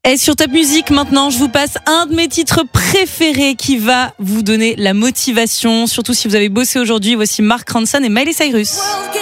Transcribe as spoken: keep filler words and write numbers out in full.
Et sur Top Music, maintenant, je vous passe un de mes titres préférés qui va vous donner la motivation, surtout si vous avez bossé aujourd'hui. Voici Mark Ronson et Miley Cyrus.